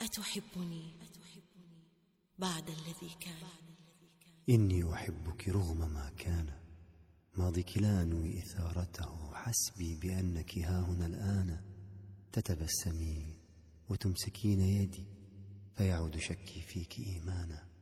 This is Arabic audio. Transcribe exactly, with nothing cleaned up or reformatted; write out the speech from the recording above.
أتحبني بعد الذي كان؟ إني أحبك رغم ما كان، ماضيك لا أنوي إثارته، حسبي بأنك هاهنا الآن. تتبسمين وتمسكين يدي، فيعود شكي فيك إيمانا.